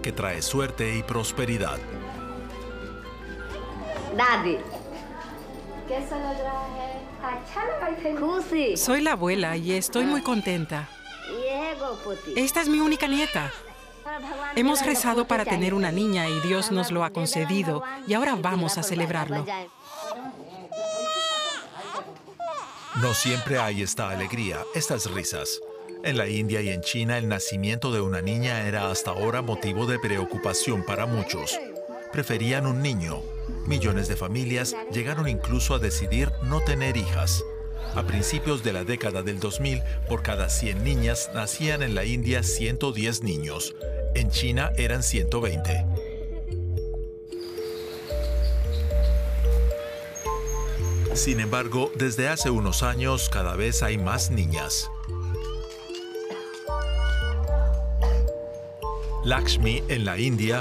que trae suerte y prosperidad. Soy la abuela y estoy muy contenta. Esta es mi única nieta. Hemos rezado para tener una niña y Dios nos lo ha concedido y ahora vamos a celebrarlo. No siempre hay esta alegría, estas risas. En la India y en China, el nacimiento de una niña era hasta ahora motivo de preocupación para muchos. Preferían un niño. Millones de familias llegaron incluso a decidir no tener hijas. A principios de la década del 2000, por cada 100 niñas nacían en la India 110 niños. En China eran 120. Sin embargo, desde hace unos años cada vez hay más niñas. Lakshmi en la India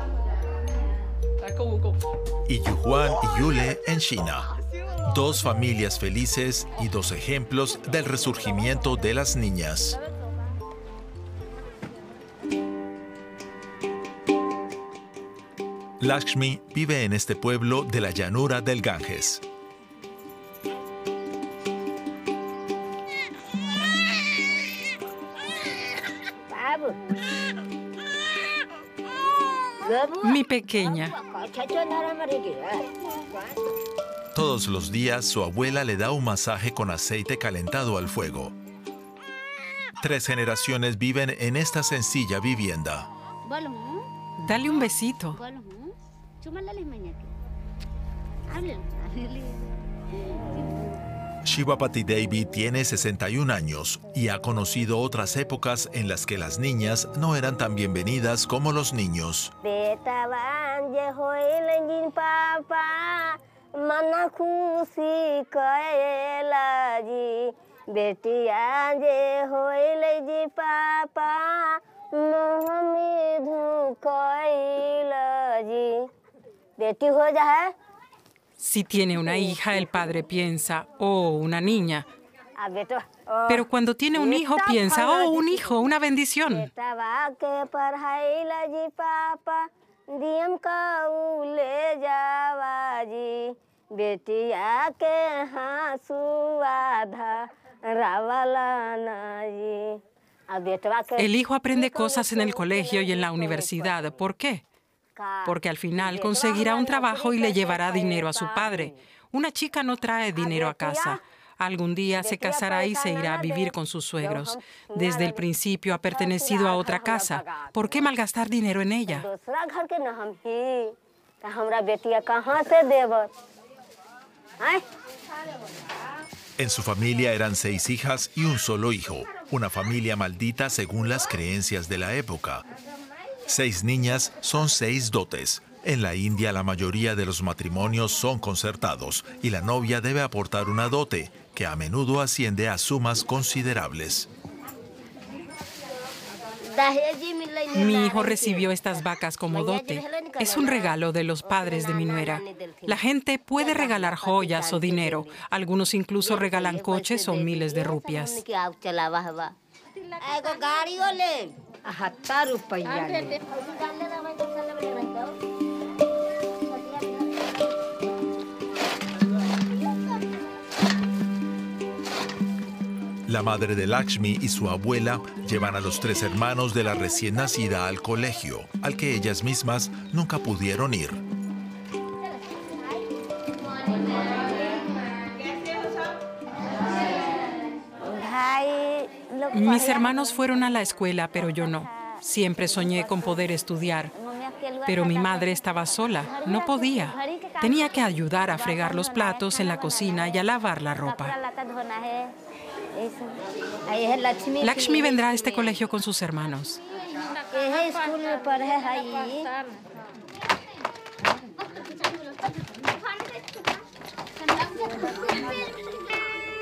y Yuhuan y Yule en China. Dos familias felices y dos ejemplos del resurgimiento de las niñas. Lakshmi vive en este pueblo de la llanura del Ganges. Mi pequeña. Todos los días su abuela le da un masaje con aceite calentado al fuego. 3 generaciones viven en esta sencilla vivienda. Dale un besito. Shivapati Devi tiene 61 años y ha conocido otras épocas en las que las niñas no eran tan bienvenidas como los niños. Si tiene una hija, el padre piensa, oh, una niña. Pero cuando tiene un hijo, piensa, oh, un hijo, una bendición. El hijo aprende cosas en el colegio y en la universidad. ¿Por qué? Porque al final conseguirá un trabajo y le llevará dinero a su padre. Una chica no trae dinero a casa. Algún día se casará y se irá a vivir con sus suegros. Desde el principio ha pertenecido a otra casa. ¿Por qué malgastar dinero en ella? En su familia eran 6 hijas y un solo hijo. Una familia maldita según las creencias de la época. 6 niñas son 6 dotes. En la India la mayoría de los matrimonios son concertados y la novia debe aportar una dote, que a menudo asciende a sumas considerables. Mi hijo recibió estas vacas como dote. Es un regalo de los padres de mi nuera. La gente puede regalar joyas o dinero. Algunos incluso regalan coches o miles de rupias. La madre de Lakshmi y su abuela llevan a los 3 hermanos de la recién nacida al colegio, al que ellas mismas nunca pudieron ir. Mis hermanos fueron a la escuela, pero yo no. Siempre soñé con poder estudiar. Pero mi madre estaba sola, no podía. Tenía que ayudar a fregar los platos en la cocina y a lavar la ropa. Lakshmi vendrá a este colegio con sus hermanos.